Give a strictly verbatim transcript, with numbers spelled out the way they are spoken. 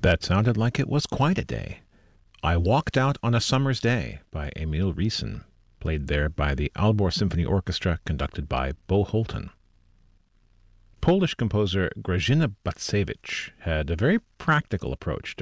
That sounded like it was quite a day. I Walked Out on a Summer's Day by Emil Riesen, played there by the Aalborg Symphony Orchestra, conducted by Bo Holten. Polish composer Grażyna Bacewicz had a very practical approach to